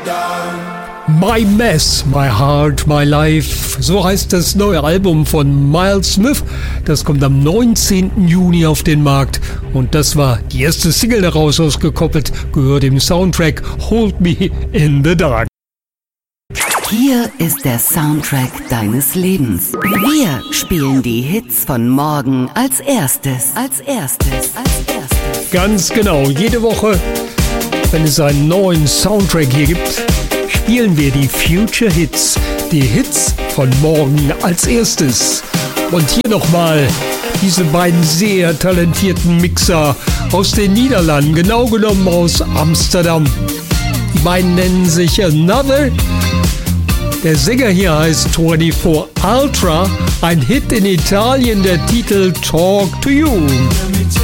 My Mess, My Heart, My Life, so heißt das neue Album von Miles Smith. Das kommt am 19. Juni auf den Markt und das war die erste Single daraus ausgekoppelt, gehört im Soundtrack Hold Me in the Dark. Hier ist der Soundtrack deines Lebens. Wir spielen die Hits von morgen als erstes. Ganz genau, jede Woche, wenn es einen neuen Soundtrack hier gibt, spielen wir die Future Hits, die Hits von morgen als erstes. Und hier nochmal diese beiden sehr talentierten Mixer aus den Niederlanden, genau genommen aus Amsterdam. Die beiden nennen sich Another. Der Sänger hier heißt 24 Ultra, ein Hit in Italien, der Titel Talk to You.